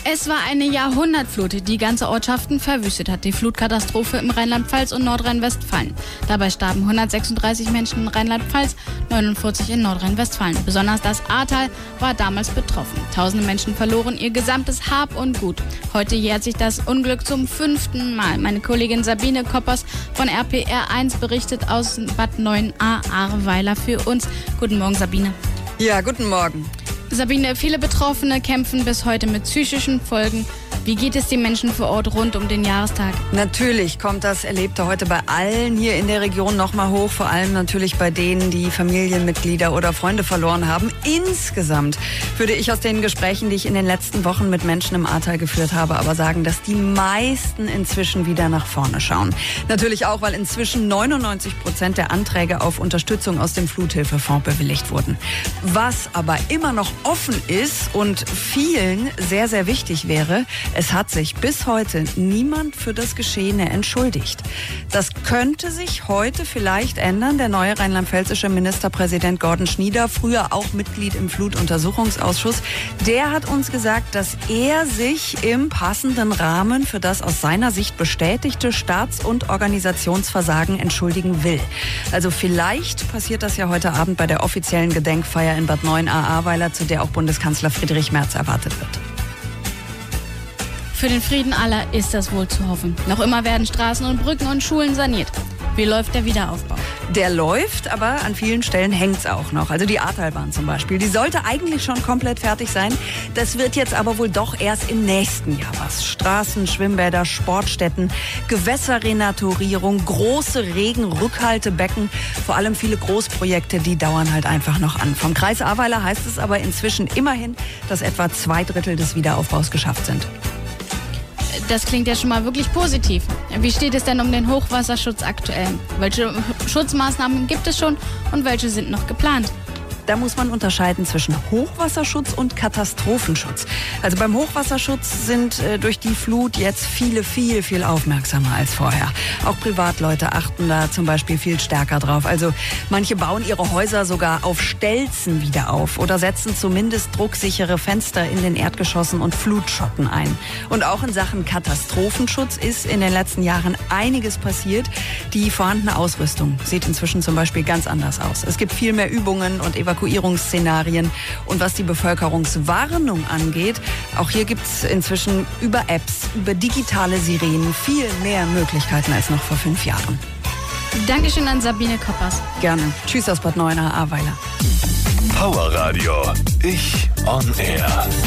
Es war eine Jahrhundertflut, die ganze Ortschaften verwüstet hat. Die Flutkatastrophe im Rheinland-Pfalz und Nordrhein-Westfalen. Dabei starben 136 Menschen in Rheinland-Pfalz, 49 in Nordrhein-Westfalen. Besonders das Ahrtal war damals betroffen. Tausende Menschen verloren ihr gesamtes Hab und Gut. Heute jährt sich das Unglück zum 5. Mal. Meine Kollegin Sabine Koppers von RPR1 berichtet aus Bad 9a Ahrweiler für uns. Guten Morgen, Sabine. Ja, guten Morgen. Sabine, viele Betroffene kämpfen bis heute mit psychischen Folgen. Wie geht es den Menschen vor Ort rund um den Jahrestag? Natürlich kommt das Erlebte heute bei allen hier in der Region nochmal hoch. Vor allem natürlich bei denen, die Familienmitglieder oder Freunde verloren haben. Insgesamt würde ich aus den Gesprächen, die ich in den letzten Wochen mit Menschen im Ahrtal geführt habe, aber sagen, dass die meisten inzwischen wieder nach vorne schauen. Natürlich auch, weil inzwischen 99% der Anträge auf Unterstützung aus dem Fluthilfefonds bewilligt wurden. Was aber immer noch offen ist und vielen sehr, sehr wichtig wäre, es hat sich bis heute niemand für das Geschehene entschuldigt. Das könnte sich heute vielleicht ändern. Der neue rheinland-pfälzische Ministerpräsident Gordon Schnieder, früher auch Mitglied im Flutuntersuchungsausschuss, der hat uns gesagt, dass er sich im passenden Rahmen für das aus seiner Sicht bestätigte Staats- und Organisationsversagen entschuldigen will. Also vielleicht passiert das ja heute Abend bei der offiziellen Gedenkfeier in Bad 9a Ahrweiler, zu der auch Bundeskanzler Friedrich Merz erwartet wird. Für den Frieden aller ist das wohl zu hoffen. Noch immer werden Straßen und Brücken und Schulen saniert. Wie läuft der Wiederaufbau? Der läuft, aber an vielen Stellen hängt's auch noch. Also die Ahrtalbahn zum Beispiel, die sollte eigentlich schon komplett fertig sein. Das wird jetzt aber wohl doch erst im nächsten Jahr was. Straßen, Schwimmbäder, Sportstätten, Gewässerrenaturierung, große Regenrückhaltebecken, vor allem viele Großprojekte, die dauern halt einfach noch an. Vom Kreis Ahrweiler heißt es aber inzwischen immerhin, dass etwa 2/3 des Wiederaufbaus geschafft sind. Das klingt ja schon mal wirklich positiv. Wie steht es denn um den Hochwasserschutz aktuell? Welche Schutzmaßnahmen gibt es schon und welche sind noch geplant? Da muss man unterscheiden zwischen Hochwasserschutz und Katastrophenschutz. Also beim Hochwasserschutz sind durch die Flut jetzt viele viel aufmerksamer als vorher. Auch Privatleute achten da zum Beispiel viel stärker drauf. Also manche bauen ihre Häuser sogar auf Stelzen wieder auf oder setzen zumindest drucksichere Fenster in den Erdgeschossen und Flutschotten ein. Und auch in Sachen Katastrophenschutz ist in den letzten Jahren einiges passiert. Die vorhandene Ausrüstung sieht inzwischen zum Beispiel ganz anders aus. Es gibt viel mehr Übungen und Evakuierungsszenarien. Und was die Bevölkerungswarnung angeht, auch hier gibt es inzwischen über Apps, über digitale Sirenen viel mehr Möglichkeiten als noch vor 5 Jahren. Dankeschön an Sabine Koppers. Gerne. Tschüss aus Bad 9a Ahrweiler. Power Radio. Ich on Air.